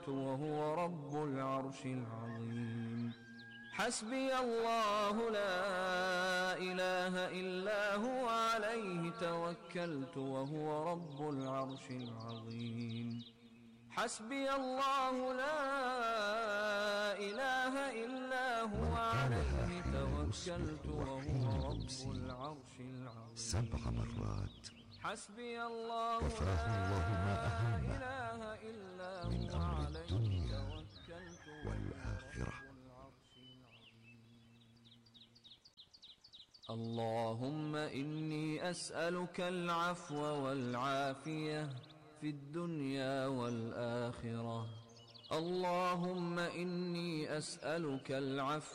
وهو رب العرش العظيم. حسبي الله لا إله إلا هو عليه توكلت وهو رب العرش العظيم. حسبي الله لا إله إلا هو عليه توكلت وهو رب العرش العظيم. 7 مرات حسبي الله كفاه الله ما أهم إله إلا من هو أمر عليه الدنيا توكلت والآخرة. اللهم إني أسألك العفو والعافية في الدنيا والآخرة. اللهم إني أسألك العفو